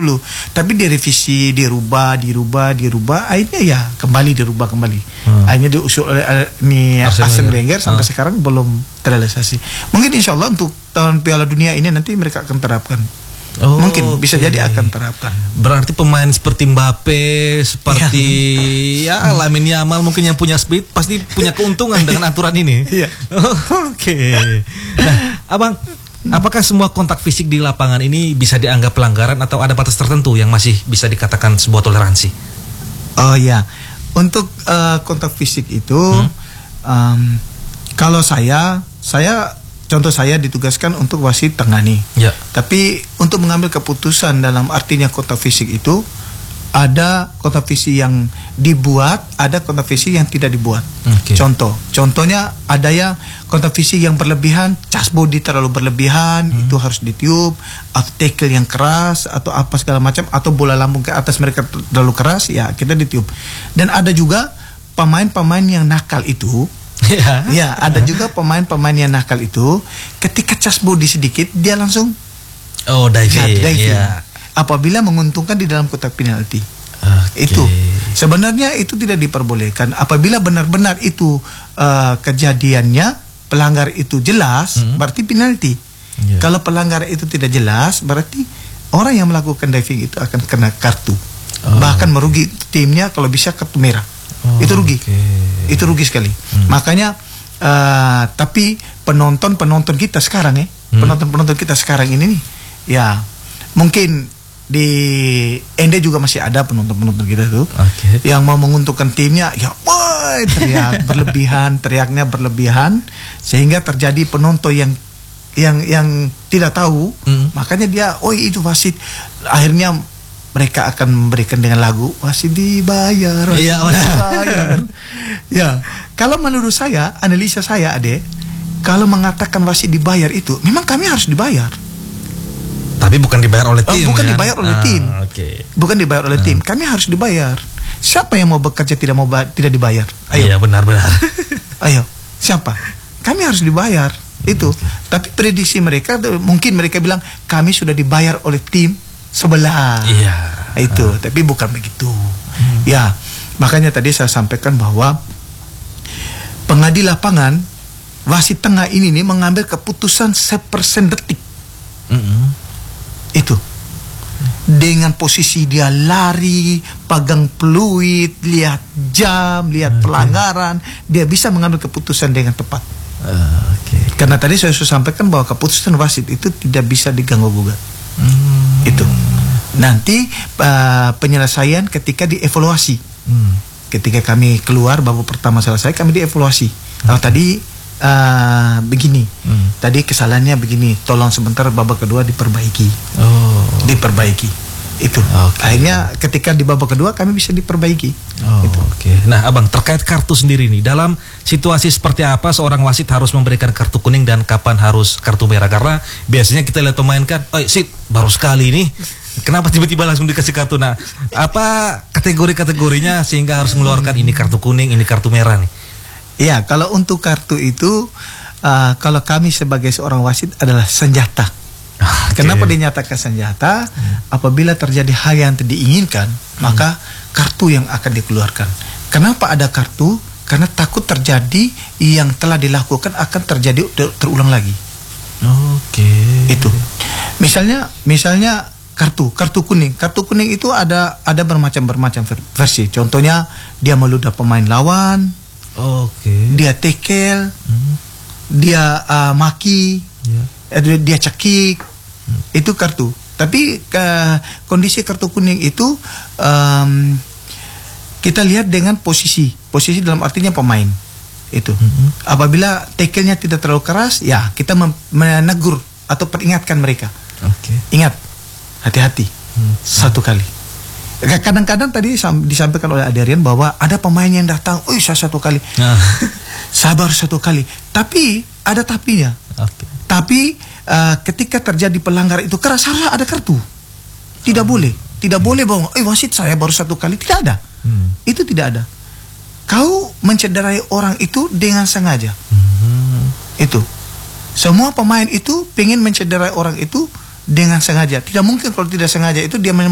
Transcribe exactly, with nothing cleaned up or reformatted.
dulu. Tapi direvisi, dirubah, dirubah, dirubah. Akhirnya ya kembali dirubah kembali. Hmm. Akhirnya diusul oleh uh, nih Arsene Wenger sampai hmm. sekarang belum terrealisasi. Mungkin insya Allah untuk tahun Piala Dunia ini nanti mereka akan terapkan. Oh, mungkin bisa okay. jadi akan terapkan. Berarti pemain seperti Mbappe, seperti ya, ya Lamine Yamal mungkin yang punya speed pasti punya keuntungan dengan aturan ini. Iya. Oh, oke. Okay. Nah, Abang, apakah semua kontak fisik di lapangan ini bisa dianggap pelanggaran atau ada batas tertentu yang masih bisa dikatakan sebuah toleransi? Oh ya, untuk uh, kontak fisik itu, hmm? um, kalau saya, saya contoh saya ditugaskan untuk wasit tengani. Ya. Tapi untuk mengambil keputusan dalam artinya kontak fisik itu ada kontak fisik yang dibuat, ada kontak fisik yang tidak dibuat. Okay. Contoh, contohnya ada yang kontak fisik yang berlebihan, cas body terlalu berlebihan, hmm. itu harus ditiup, atau tackle yang keras atau apa segala macam, atau bola lambung ke atas mereka terlalu keras, ya kita ditiup. Dan ada juga pemain-pemain yang nakal itu. Ya, ya ada juga pemain-pemain yang nakal itu ketika cas body sedikit dia langsung oh diving, ya, diving. Ya. Apabila menguntungkan di dalam kotak penalti. Okay. Itu sebenarnya itu tidak diperbolehkan. Apabila benar-benar itu uh, kejadiannya pelanggar itu jelas, hmm. berarti penalti. Yeah. Kalau pelanggar itu tidak jelas, berarti orang yang melakukan diving itu akan kena kartu. Oh. Bahkan merugi timnya kalau bisa kartu merah. Oh, itu rugi, okay. itu rugi sekali. Hmm. Makanya, uh, tapi penonton penonton kita sekarang ya, hmm. penonton penonton kita sekarang ini nih, ya mungkin di Ende juga masih ada penonton penonton kita tuh, okay. yang mau menguntungkan timnya, ya, woi teriak berlebihan, teriaknya berlebihan, sehingga terjadi penonton yang yang yang tidak tahu, hmm. makanya dia, oh itu wasit, akhirnya mereka akan memberikan dengan lagu wasit dibayar, wasit ya, dibayar. Ya, kalau menurut saya, analisa saya, Ade, kalau mengatakan wasit dibayar itu, memang kami harus dibayar. Tapi bukan dibayar oleh tim. Oh, bukan kan? dibayar oleh ah, tim. Okay. Bukan dibayar oleh ah. tim. Kami harus dibayar. Siapa yang mau bekerja tidak mau tidak dibayar? Ayo. Iya, benar-benar. Ayo, siapa? Kami harus dibayar. Itu. Okay. Tapi prediksi mereka, mungkin mereka bilang kami sudah dibayar oleh tim sebelah. Iya. Itu, uh. tapi bukan begitu. Hmm. Ya, makanya tadi saya sampaikan bahwa pengadil lapangan wasit tengah ini nih mengambil keputusan sepersen detik. Mm-hmm. Itu. Dengan posisi dia lari, pegang peluit, lihat jam, lihat okay. pelanggaran, dia bisa mengambil keputusan dengan tepat. Uh, okay. Karena tadi saya sudah sampaikan bahwa keputusan wasit itu tidak bisa diganggu gugat. Hmm. Itu nanti uh, penyelesaian ketika dievaluasi. Hmm. Ketika kami keluar babak pertama selesai, kami dievaluasi. Okay. Kalau tadi uh, begini, hmm. tadi kesalahannya begini, tolong sebentar babak kedua diperbaiki. Oh. Diperbaiki. Itu. Okay. Akhirnya ketika di babak kedua kami bisa diperbaiki. Oh, Oke. Okay. Nah, Abang, terkait kartu sendiri nih, dalam situasi seperti apa seorang wasit harus memberikan kartu kuning dan kapan harus kartu merah? Karena biasanya kita lihat pemain kan, oh sit baru sekali nih, kenapa tiba-tiba langsung dikasih kartu? Nah, apa kategori-kategorinya sehingga harus mengeluarkan ini kartu kuning, ini kartu merah nih? Iya, kalau untuk kartu itu, uh, kalau kami sebagai seorang wasit adalah senjata. Okay. Kenapa dinyatakan senjata? Hmm. Apabila terjadi hal yang tidak diinginkan, hmm. maka kartu yang akan dikeluarkan. Kenapa ada kartu? Karena takut terjadi yang telah dilakukan akan terjadi terulang lagi. Oke. Okay. Itu. Misalnya, misalnya kartu, kartu kuning. Kartu kuning itu ada ada bermacam bermacam versi. Contohnya dia meludah pemain lawan. Oke. Okay. Dia tackle. Hmm. Dia uh, maki. Yeah. Dia, dia cekik. Itu kartu. Tapi uh, kondisi kartu kuning itu um, kita lihat dengan posisi, posisi dalam artinya pemain itu. Mm-hmm. Apabila tackle-nya tidak terlalu keras, ya kita menegur atau peringatkan mereka. Okay. Ingat, hati-hati. Mm-hmm. Satu kali. Kadang-kadang tadi disampaikan oleh Adrian bahwa ada pemain yang datang, oh saya satu kali, nah. sabar satu kali. Tapi ada tapinya. Okay. Tapi uh, ketika terjadi pelanggaran itu keras, harus ada kartu. Tidak oh. boleh, tidak hmm. boleh bahwa, eh wasit saya baru satu kali, tidak ada. Hmm. Itu tidak ada. Kau mencederai orang itu dengan sengaja. Hmm. Itu. Semua pemain itu pengen mencederai orang itu dengan sengaja. Tidak mungkin kalau tidak sengaja itu dia